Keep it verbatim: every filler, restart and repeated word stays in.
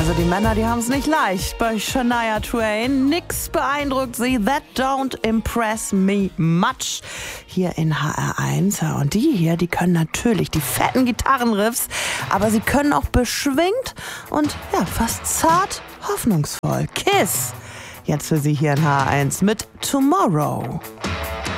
Also die Männer, die haben es nicht leicht bei Shania Twain. Nix beeindruckt sie. That don't impress me much. Hier in H R eins. Und die hier, die können natürlich die fetten Gitarrenriffs, aber sie können auch beschwingt und ja, fast zart hoffnungsvoll. Kiss. Jetzt für Sie hier in H R eins mit Tomorrow.